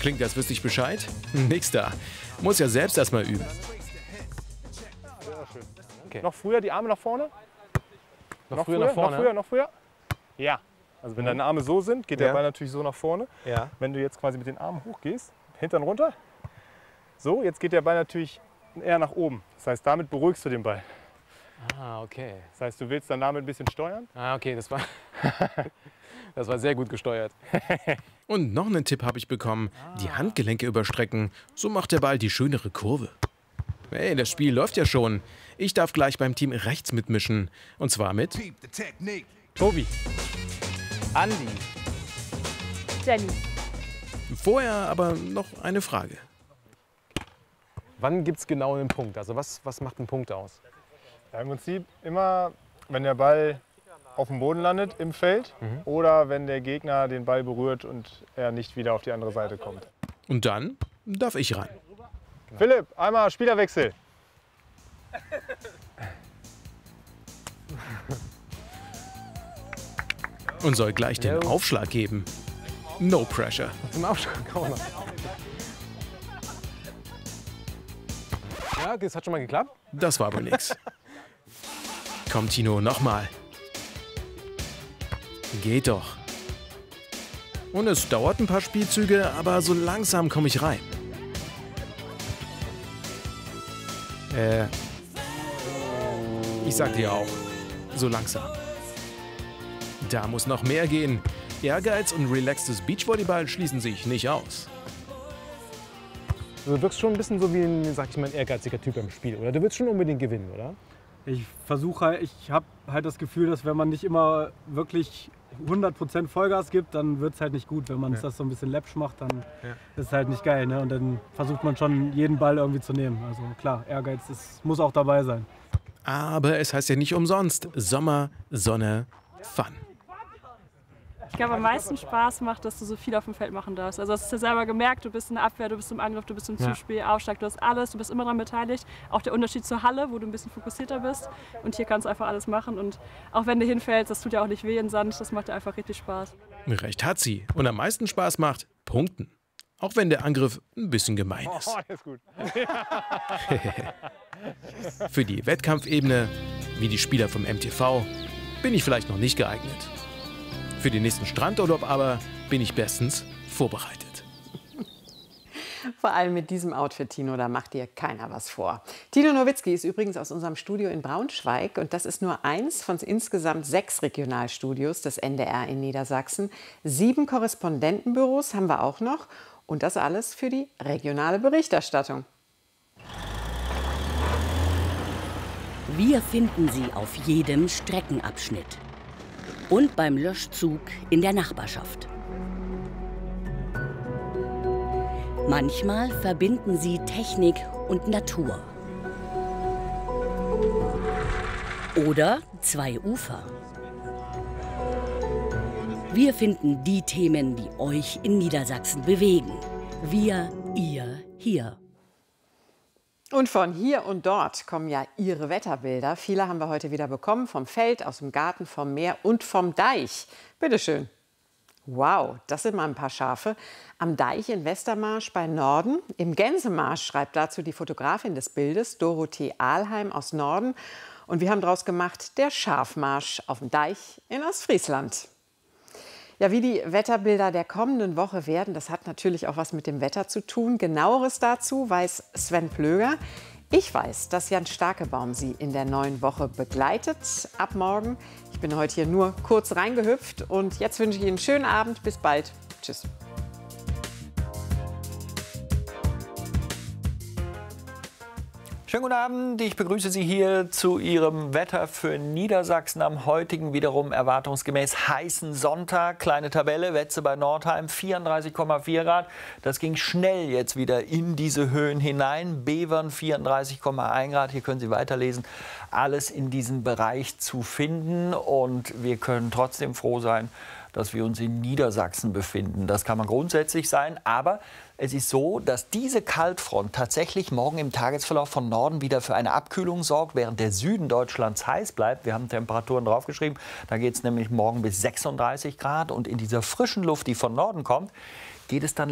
Klingt, als wüsste ich Bescheid. Nix da. Muss ja selbst erst mal üben. Okay. Noch früher die Arme nach vorne. Noch früher nach vorne? Noch früher. Ja. Also wenn deine Arme so sind, geht der Ball natürlich so nach vorne. Ja. Wenn du jetzt quasi mit den Armen hochgehst, Hintern runter. So, jetzt geht der Ball natürlich eher nach oben. Das heißt, damit beruhigst du den Ball. Ah, okay. Das heißt, du willst dann damit ein bisschen steuern. Ah, okay, das war sehr gut gesteuert. Und noch einen Tipp habe ich bekommen. Die Handgelenke überstrecken. So macht der Ball die schönere Kurve. Hey, das Spiel läuft ja schon. Ich darf gleich beim Team rechts mitmischen. Und zwar mit Tobi. Andi. Jenny. Vorher aber noch eine Frage. Wann gibt es genau einen Punkt? Also was macht einen Punkt aus? Ja, im Prinzip immer, wenn der Ball auf dem Boden landet im Feld oder wenn der Gegner den Ball berührt und er nicht wieder auf die andere Seite kommt. Und dann darf ich ran. Philipp, einmal Spielerwechsel. Und soll gleich den Aufschlag geben. No pressure. Zum Aufschlag. Ja, okay, das hat schon mal geklappt. Das war wohl nix. Komm, Tino, nochmal. Geht doch. Und es dauert ein paar Spielzüge, aber so langsam komme ich rein. Ich sag dir auch, so langsam. Da muss noch mehr gehen. Ehrgeiz und relaxtes Beachvolleyball schließen sich nicht aus. Du wirkst schon ein bisschen so wie ein, sag ich mal, ein ehrgeiziger Typ im Spiel, oder? Du willst schon unbedingt gewinnen, oder? Ich habe halt das Gefühl, dass wenn man nicht immer wirklich 100% Vollgas gibt, dann wird es halt nicht gut. Wenn man das so ein bisschen läppsch macht, dann ist es halt nicht geil. Ne? Und dann versucht man schon, jeden Ball irgendwie zu nehmen. Also klar, Ehrgeiz muss auch dabei sein. Aber es heißt ja nicht umsonst Sommer, Sonne, Fun. Ich glaube, am meisten Spaß macht, dass du so viel auf dem Feld machen darfst. Also, das hast du ja selber gemerkt, du bist in der Abwehr, du bist im Angriff, du bist im Zuspiel, Aufschlag, du hast alles, du bist immer daran beteiligt. Auch der Unterschied zur Halle, wo du ein bisschen fokussierter bist. Und hier kannst du einfach alles machen. Und auch wenn du hinfällst, das tut ja auch nicht weh in Sand, das macht dir einfach richtig Spaß. Recht hat sie. Und am meisten Spaß macht Punkten. Auch wenn der Angriff ein bisschen gemein ist. Oh, das ist gut. Für die Wettkampfebene, wie die Spieler vom MTV, bin ich vielleicht noch nicht geeignet. Für den nächsten Strandurlaub aber bin ich bestens vorbereitet. Vor allem mit diesem Outfit, Tino, da macht dir keiner was vor. Tino Nowitzki ist übrigens aus unserem Studio in Braunschweig. Und das ist nur eins von insgesamt 6 Regionalstudios des NDR in Niedersachsen. 7 Korrespondentenbüros haben wir auch noch. Und das alles für die regionale Berichterstattung. Wir finden sie auf jedem Streckenabschnitt. Und beim Löschzug in der Nachbarschaft. Manchmal verbinden sie Technik und Natur. Oder 2 Ufer. Wir finden die Themen, die euch in Niedersachsen bewegen. Wir, ihr, hier. Und von hier und dort kommen ja Ihre Wetterbilder. Viele haben wir heute wieder bekommen, vom Feld, aus dem Garten, vom Meer und vom Deich. Bitte schön. Wow, das sind mal ein paar Schafe. Am Deich in Westermarsch bei Norden. Im Gänsemarsch schreibt dazu die Fotografin des Bildes, Dorothee Ahlheim aus Norden. Und wir haben daraus gemacht, der Schafmarsch auf dem Deich in Ostfriesland. Ja, wie die Wetterbilder der kommenden Woche werden, das hat natürlich auch was mit dem Wetter zu tun. Genaueres dazu weiß Sven Plöger. Ich weiß, dass Jan Starkebaum Sie in der neuen Woche begleitet. Ab morgen. Ich bin heute hier nur kurz reingehüpft. Und jetzt wünsche ich Ihnen einen schönen Abend. Bis bald. Tschüss. Schönen guten Abend, ich begrüße Sie hier zu Ihrem Wetter für Niedersachsen am heutigen wiederum erwartungsgemäß heißen Sonntag. Kleine Tabelle, Wetze bei Nordheim 34,4 Grad. Das ging schnell jetzt wieder in diese Höhen hinein. Bevern 34,1 Grad, hier können Sie weiterlesen. Alles in diesem Bereich zu finden und wir können trotzdem froh sein, dass wir uns in Niedersachsen befinden. Das kann man grundsätzlich sein, aber es ist so, dass diese Kaltfront tatsächlich morgen im Tagesverlauf von Norden wieder für eine Abkühlung sorgt, während der Süden Deutschlands heiß bleibt. Wir haben Temperaturen draufgeschrieben, da geht es nämlich morgen bis 36 Grad und in dieser frischen Luft, die von Norden kommt, geht es dann